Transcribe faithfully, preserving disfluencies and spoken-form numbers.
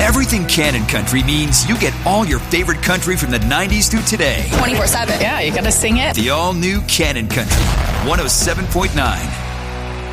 Everything Cannon Country means you get all your favorite country from the nineties through today. twenty-four seven. Yeah, you got to sing it. The all-new Cannon Country, one oh seven point nine.